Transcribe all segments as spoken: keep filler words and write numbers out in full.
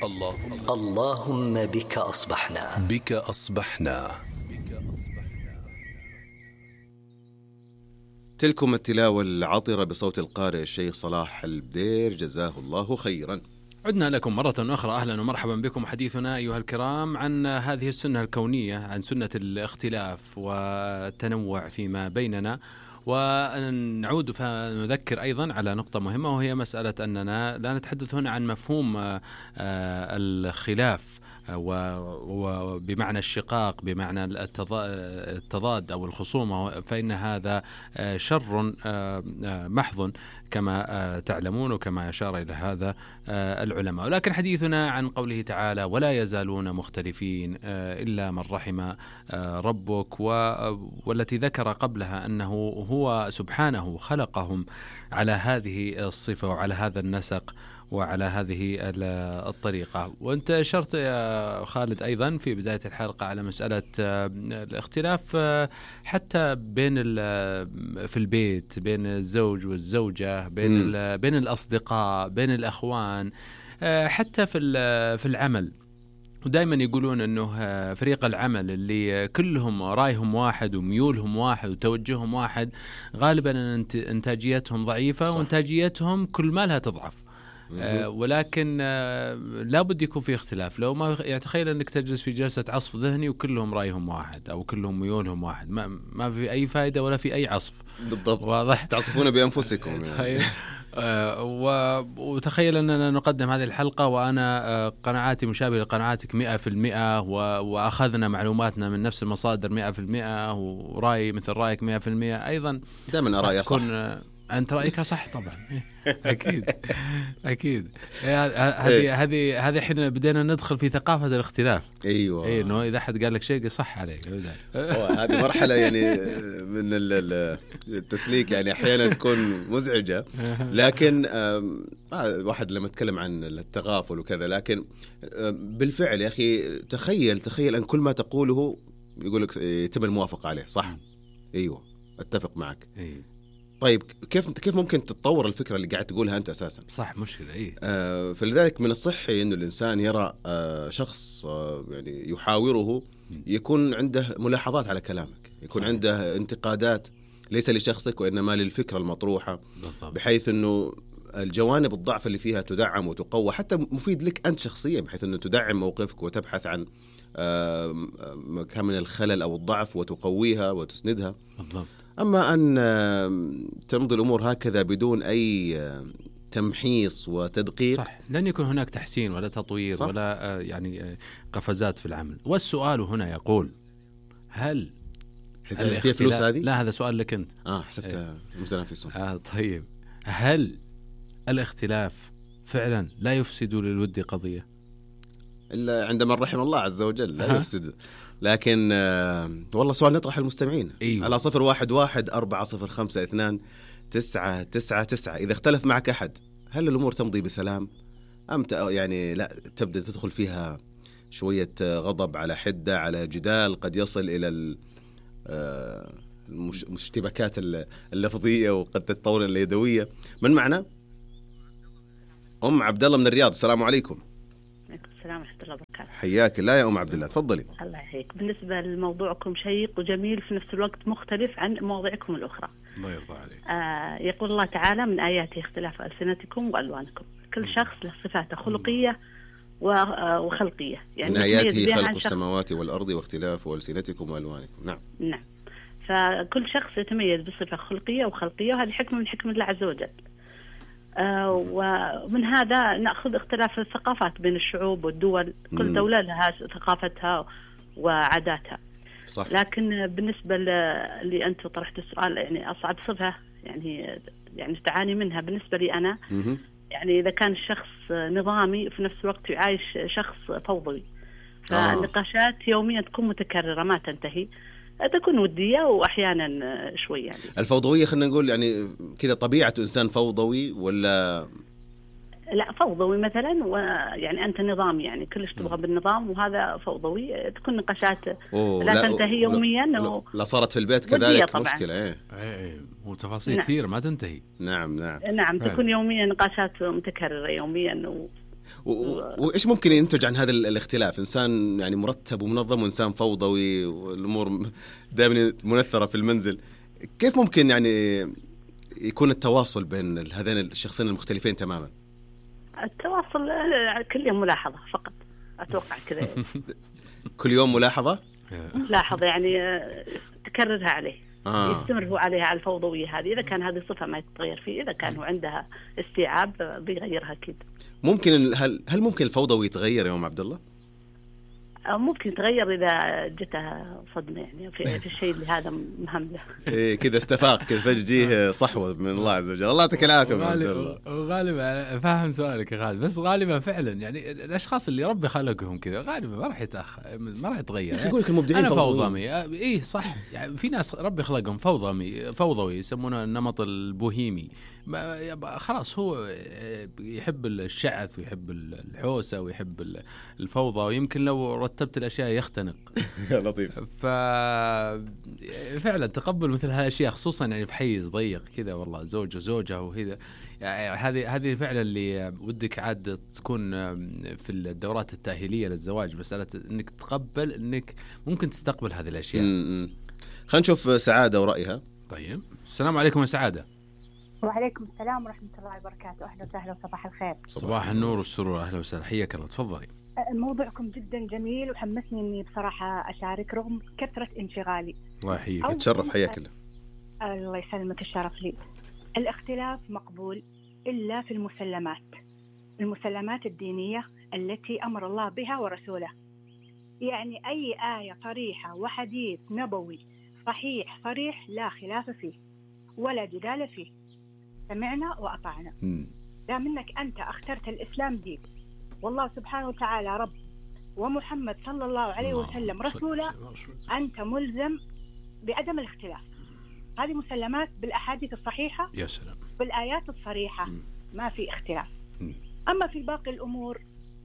اللهم اللهم بك أصبحنا بك أصبحنا. تلكم التلاوة العطرة بصوت القارئ الشيخ صلاح البدير جزاه الله خيرا. عدنا لكم مرة أخرى، أهلا ومرحبا بكم. حديثنا أيها الكرام عن هذه السنة الكونية، عن سنة الاختلاف والتنوع فيما بيننا. ونعود فنذكر أيضا على نقطة مهمة، وهي مسألة أننا لا نتحدث هنا عن مفهوم الخلاف وبمعنى الشقاق، بمعنى التضاد أو الخصومة، فإن هذا شر محض كما تعلمون وكما أشار إلى هذا العلماء. ولكن حديثنا عن قوله تعالى: ولا يزالون مختلفين إلا من رحم ربك، والتي ذكر قبلها أنه هو سبحانه خلقهم على هذه الصفة وعلى هذا النسق وعلى هذه الطريقة. وأنت أشرت يا خالد أيضا في بداية الحلقة على مسألة الاختلاف حتى بين في البيت، بين الزوج والزوجة، بين بين الأصدقاء، بين الأخوان، حتى في في العمل. ودائما يقولون أنه فريق العمل اللي كلهم رايهم واحد وميولهم واحد وتوجههم واحد غالبا انتاجيتهم ضعيفة، صح. وانتاجيتهم كل ما لها تضعف. آه ولكن آه لابد يكون في اختلاف. لو ما يتخيل أنك تجلس في جلسة عصف ذهني وكلهم رأيهم واحد أو كلهم ميولهم واحد، ما, ما في أي فائدة ولا في أي عصف. بالضبط، واضح. تعصفون بأنفسكم يعني. آه وتخيل أننا نقدم هذه الحلقة وأنا آه قناعاتي مشابهة لقناعاتك مئة في المئة، وأخذنا معلوماتنا من نفس المصادر مئة في المئة، ورأي مثل رأيك مئة في المئة أيضا. دائما أرأي صح. أنت رأيك صح طبعا. أكيد أكيد. هذه هذه هذه حين بدينا ندخل في ثقافة الاختلاف. أيوة. إيه، إنه إذا حد قال لك شيء صح عليك. هذه مرحلة يعني من التسليك، يعني أحيانا تكون مزعجة، لكن واحد لما يتكلم عن التغافل وكذا، لكن بالفعل يا أخي تخيل تخيل أن كل ما تقوله يقولك يتم الموافقة عليه، صح؟ أيوة، أتفق معك. أيوة. طيب كيف كيف ممكن تتطور الفكرة اللي قاعد تقولها أنت أساسا؟ صح، مشكلة. إيه. آه فلذلك من الصحي إنه الإنسان يرى آه شخص آه يعني يحاوره يكون عنده ملاحظات على كلامك، يكون صح. عنده انتقادات ليس لشخصك وإنما للفكرة المطروحة، بالضبط. بحيث إنه الجوانب الضعف اللي فيها تدعم وتقوى، حتى مفيد لك أنت شخصيا، بحيث إنه تدعم موقفك وتبحث عن آه مكان من الخلل أو الضعف وتقويها وتسندها. بالضبط. أما أن تمضي الأمور هكذا بدون أي تمحيص وتدقيق، صح. لن يكون هناك تحسين ولا تطوير، صح. ولا يعني قفزات في العمل. والسؤال هنا يقول: هل في فلوس هذه؟ لا، هذا سؤال لك أنت. آه حسبتها متنافس. آه طيب، هل الاختلاف فعلا لا يفسد للود قضية؟ إلا عندما رحم الله عز وجل لا يفسد. لكن آه والله سؤال نطرح المستمعين. أيوة. على صفر واحد واحد أربعة صفر خمسة اثنان تسعة تسعة تسعة. إذا اختلف معك أحد، هل الأمور تمضي بسلام أم يعني لا تبدأ تدخل فيها شوية غضب على حدة على جدال قد يصل إلى المشتبكات اللفظية وقد تتطور إلى اليدوية؟ من معنا؟ أم عبد الله من الرياض. السلام عليكم. السلام ورحمة الله وبركاته. حياك الله يا أم عبد الله، تفضلي. الله يحييك. بالنسبة لموضوعكم شيق وجميل في نفس الوقت مختلف عن مواضيعكم الأخرى. الله يرضى عليك. آه يقول الله تعالى: من آياته اختلاف ألسنتكم وألوانكم. كل شخص له صفات خلقية وخلقية. يعني من آياته خلق السماوات والأرض واختلاف ألسنتكم وألوانكم. نعم. نعم. فكل شخص يتميز بصفة خلقية وخلقية، وهذه حكمة من حكم الله عز وجل. آه ومن هذا نأخذ اختلاف الثقافات بين الشعوب والدول. كل مم. دولة لها ثقافتها وعاداتها، صح. لكن بالنسبة اللي أنت طرحت السؤال، يعني أصعب صفة يعني يعني تعاني منها بالنسبة لي أنا، مم. يعني إذا كان الشخص نظامي في نفس الوقت يعايش شخص فوضوي، فالنقاشات آه. يوميا تكون متكررة ما تنتهي، تكون ودية وأحيانا شوي يعني الفوضوية. خلينا نقول يعني كذا طبيعة إنسان فوضوي ولا لا فوضوي مثلا، ويعني أنت نظام يعني كلش تبغى بالنظام، وهذا فوضوي. تكون نقاشات لا, لا تنتهي يوميا. لا, و... لا صارت في البيت كذلك مشكلة. ايه ايه وتفاصيل نعم. كثير ما تنتهي. نعم نعم نعم تكون يوميا نقاشات متكررة يوميا، و... وإيش ممكن ينتج عن هذا الاختلاف؟ إنسان يعني مرتب ومنظم وإنسان فوضوي والأمور دائما منثرة في المنزل، كيف ممكن يعني يكون التواصل بين هذين الشخصين المختلفين تماما؟ التواصل كل يوم ملاحظة فقط، أتوقع كذا. كل يوم ملاحظة؟ ملاحظة يعني تكررها عليه. آه. يستمر هو عليها على الفوضوية هذه، إذا كان هذه صفة ما يتغير فيه، إذا كان هو عندها استيعاب بيغيرها أكيد. ممكن هل هل ممكن الفوضوي يتغير يا أم عبد الله؟ ممكن يتغير إذا جتها صدمة يعني في, في الشيء اللي هذا مهم له. إيه كذا استفاق كذا فجأة جيه صحوة من الله عز وجل. الله يعطيك العافية يا عبد الله. وغالبا فاهم سؤالك يا خالد، بس غالبا فعلا يعني الأشخاص اللي ربي خلقهم كذا غالبا ما راح يتأخ ما راح يتغير. يقول لك المبدعين أنا فوضوي. إيه صح، يعني في ناس ربي خلقهم فوضوي فوضوي يسمونه النمط البوهيمي. خلاص هو يحب الشعث ويحب الحوسة ويحب الفوضى، ويمكن لو رتبت الأشياء يختنق. لطيف. ففعلا تقبل مثل هالأشياء، خصوصا يعني في حيز ضيق كذا، والله زوج وزوجة وهذا، يعني هذه هذه فعلا اللي ودك عاد تكون في الدورات التأهيلية للزواج، مسألة إنك تقبل إنك ممكن تستقبل هذه الأشياء. خلينا نشوف سعادة ورأيها. طيب، السلام عليكم يا سعادة. وعليكم السلام ورحمة الله وبركاته. أهلا وسهلا وصباح الخير. صباح النور والسرور، أهلا وسهلا، حياك الله، تفضلي. موضوعكم جدا جميل وحمسني إني بصراحة أشارك رغم كثرة انشغالي. الله يحييك، تشرف، حياك الله. الله يسلمك، الشرف لي. الاختلاف مقبول إلا في المسلمات، المسلمات الدينية التي أمر الله بها ورسوله. يعني أي آية صريحة وحديث نبوي صحيح صريح لا خلاف فيه ولا جدال فيه، سمعنا وأطعنا. دام أنك أنت اخترت الإسلام دين، والله سبحانه وتعالى رب، ومحمد صلى الله عليه وسلم رسوله، أنت ملزم بعدم الاختلاف. هذه مسلمات بالأحاديث الصحيحة، يا سلام، بالآيات الصريحة، ما في اختلاف. أما في باقي الأمور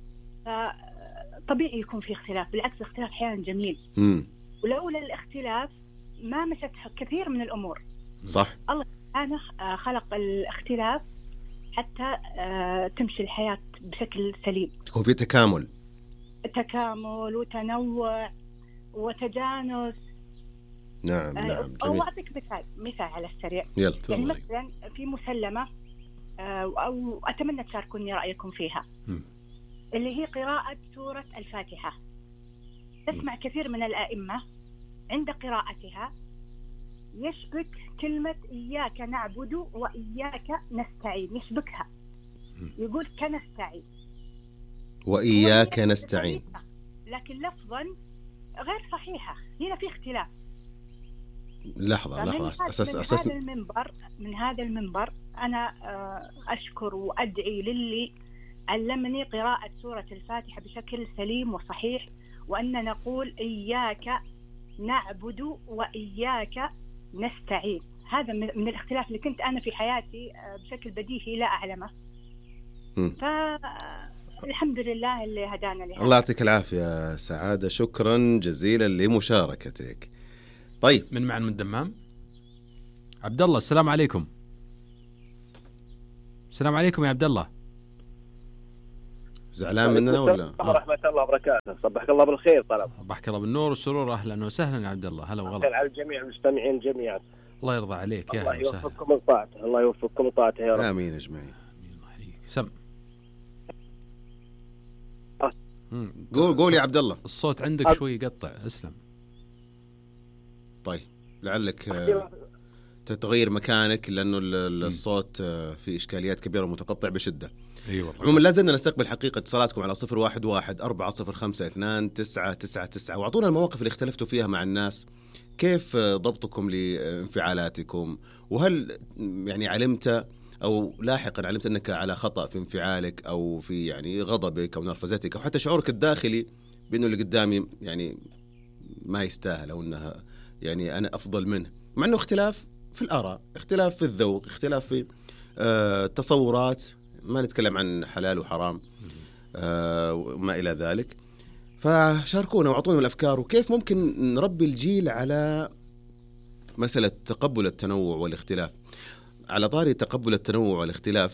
طبيعي يكون في اختلاف، بالعكس الاختلاف أحيانا جميل. ولولا الاختلاف ما مشت كثير من الأمور. صح. الله سبحانه خلق الاختلاف حتى تمشي الحياة بشكل سليم، تكون في تكامل تكامل وتنوع وتجانس. نعم نعم. أو أعطيك مثال مثال على السريع. يلا. يعني مثلا في مسلمة أو أتمنى تشاركوني رأيكم فيها، م. اللي هي قراءة سورة الفاتحة. تسمع م. كثير من الأئمة عند قراءتها يشبك كلمة إياك نعبد وإياك نستعين، يشبكها، يقول كنستعين وإياك نستعين، لكن لفظا غير صحيحة. هنا في اختلاف. لحظة لحظة أساس من أساس هذا المنبر من هذا المنبر أنا أشكر وأدعي للي علمني قراءة سورة الفاتحة بشكل سليم وصحيح، وأن نقول إياك نعبد وإياك نستعين. هذا من الاختلاف اللي كنت أنا في حياتي بشكل بديهي لا أعلمه. فالحمد لله اللي هدانا لهذا. الله يعطيك العافية سعادة، شكرا جزيلا لمشاركتك. طيب، من معنا من الدمام عبد الله، السلام عليكم. السلام عليكم يا عبد الله. زعلان مننا ولا؟ ورحمة الله وبركاته. صبحك الله بالخير. طلب صبحك الله بالنور والسرور، أهلا وسهلا يا عبد الله. هلا وغلا على الجميع المستمعين جميعا. الله يرضى عليك يا الله يوفقكم لطاعته. الله يوفقكم لطاعته يا رب. آمين أجمعين. سم قول قول يا عبد الله. الصوت عندك شوي يقطع. اسلم. طيب لعلك تتغير مكانك لأنه الصوت في إشكاليات كبيرة ومتقطع بشدة. أيوة. عموما لازلنا نستقبل حقيقة اتصالاتكم على صفر واحد واحد أربعة صفر خمسة اثنان تسعة تسعة تسعة، وأعطونا المواقف اللي اختلفتوا فيها مع الناس، كيف ضبطكم لانفعالاتكم، وهل يعني علمت أو لاحقا علمت أنك على خطأ في انفعالك أو في يعني غضبك أو نرفزتك أو حتى شعورك الداخلي بأنه اللي قدامي يعني ما يستاهل أو أنها يعني أنا أفضل منه، مع أنه اختلاف في الآراء، اختلاف في الذوق، اختلاف في التصورات، ما نتكلم عن حلال وحرام وما إلى ذلك. فشاركونا وأعطونا الأفكار، وكيف ممكن نربي الجيل على مسألة تقبل التنوع والاختلاف. على طاري تقبل التنوع والاختلاف،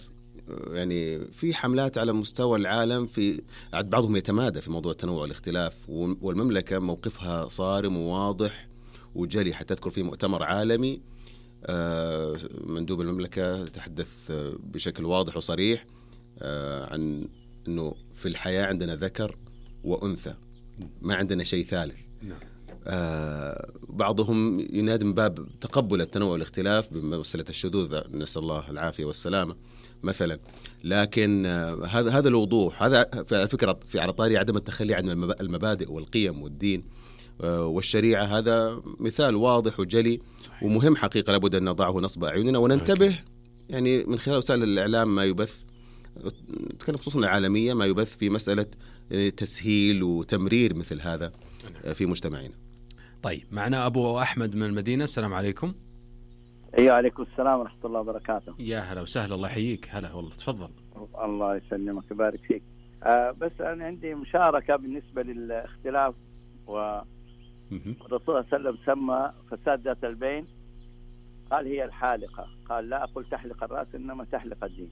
يعني في حملات على مستوى العالم، في بعضهم يتمادى في موضوع التنوع والاختلاف، والمملكة موقفها صارم وواضح وجلي. حتى أذكر في مؤتمر عالمي مندوب المملكة تحدث بشكل واضح وصريح عن أنه في الحياة عندنا ذكر وأنثى، ما عندنا شيء ثالث. آه بعضهم ينادي من باب تقبل التنوع والاختلاف بمسألة الشذوذ، نسأل الله العافية والسلامة مثلا. لكن آه هذا هذا الوضوح، هذا على فكرة في على طاري عدم التخلي عن المبادئ والقيم والدين آه والشريعة، هذا مثال واضح وجلي ومهم حقيقة، لابد أن نضعه نصب أعيننا وننتبه. يعني من خلال وسائل الإعلام ما يبث، نتكلم خصوصا العالمية، ما يبث في مسألة تسهيل وتمرير مثل هذا في مجتمعنا. طيب، معنا أبو أحمد من المدينة. السلام عليكم. أيوة، عليكم السلام ورحمة الله وبركاته. يا هلا وسهلا، الله يحييك. هلا والله، تفضل. الله يسلمك ويبارك فيك. آه بس أنا عندي مشاركة بالنسبة للاختلاف. والرسول صلى الله عليه وسلم سمى فساد ذات البين، قال هي الحالقة، قال لا أقول تحلق الرأس إنما تحلق الدين.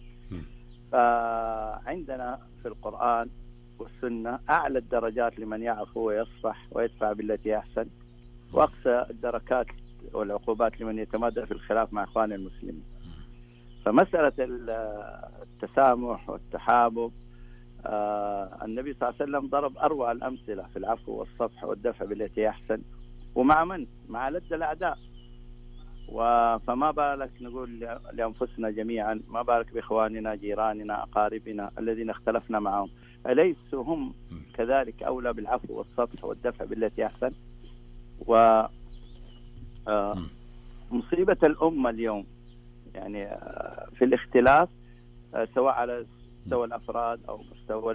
فعندنا في القرآن والسنة أعلى الدرجات لمن يعفو ويصفح ويدفع بالتي أحسن، وأقصى الدركات والعقوبات لمن يتمادى في الخلاف مع إخوان المسلمين. فمسألة التسامح والتحابب، آه النبي صلى الله عليه وسلم ضرب أروع الأمثلة في العفو والصفح والدفع بالتي أحسن. ومع من؟ مع لد الأعداء. فما بالك نقول لأنفسنا جميعا، ما بالك بإخواننا جيراننا أقاربنا الذين اختلفنا معهم، أليسوا هم كذلك أولى بالعفو والصفح والدفع بالتي أحسن؟ ومصيبة الأمة اليوم يعني في الاختلاف، سواء على مستوى الأفراد أو مستوى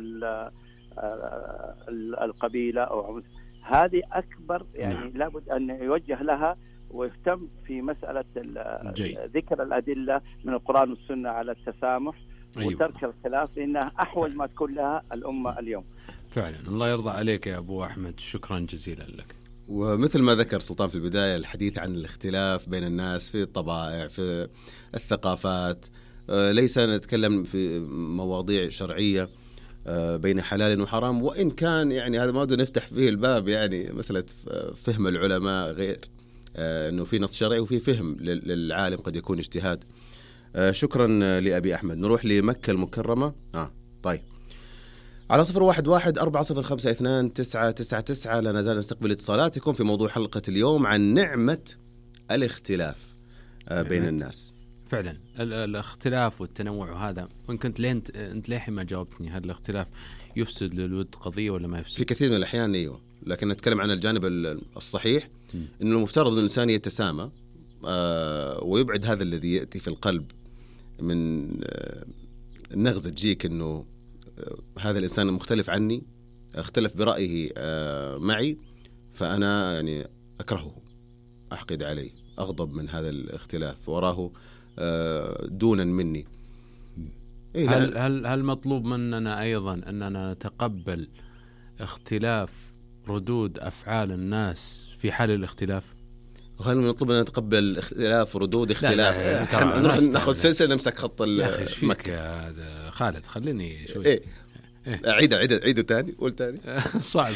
القبيلة أو هذه أكبر، يعني لابد أن يوجه لها ويهتم في مسألة ذكر الأدلة من القرآن والسنة على التسامح. أيوة. وترك الخلاف، لأنها أحوج ما تكون لها الأمة اليوم. فعلا، الله يرضى عليك يا أبو أحمد، شكرا جزيلا لك. ومثل ما ذكر سلطان في البداية، الحديث عن الاختلاف بين الناس في الطبائع، في الثقافات، ليس نتكلم في مواضيع شرعية بين حلال وحرام، وإن كان يعني هذا ما بدنا نفتح فيه الباب، يعني مسألة فهم العلماء غير أنه في نص شرعي وفي فهم للعالم قد يكون اجتهاد. شكرا لأبي أحمد. نروح لمكة المكرمة. آه طيب، على صفر واحد واحد أربعة صفر خمسة اثنان تسعة تسعة تسعة لا نزال نستقبل اتصالاتكم في موضوع حلقة اليوم عن نعمة الاختلاف بين الناس. فعلا الاختلاف والتنوع هذا، وإن كنت لين أنت ليه ما جاوبتني، هل الاختلاف يفسد للود قضية ولا ما يفسد؟ في كثير من الأحيان أيوه، لكن نتكلم عن الجانب الصحيح، إنه المفترض أن الإنسان يتسامى آه ويبعد هذا الذي يأتي في القلب من آه النغزة تجيك إنه آه هذا الإنسان مختلف عني، اختلف برأيه آه معي، فأنا يعني أكرهه، أحقد عليه، أغضب من هذا الاختلاف وراه آه دونا مني. إيه هل, هل, هل مطلوب مننا أيضا أننا نتقبل اختلاف ردود أفعال الناس في حال الاختلاف؟ وهل مطلوب أن نتقبل اختلاف ردود اختلاف؟ لا لا لا ناخذ سلسلة نمسك خط المكة. يا خالد خليني شوي. إيه؟ إيه؟ عيد عيد عيده تاني، قول تاني. صعب